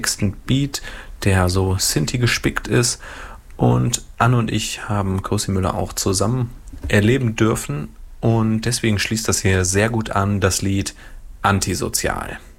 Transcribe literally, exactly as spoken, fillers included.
nächsten Beat, der so Sinti gespickt ist. Und Anne und ich haben Cosi Müller auch zusammen erleben dürfen. Und deswegen schließt das hier sehr gut an, das Lied Antisozial.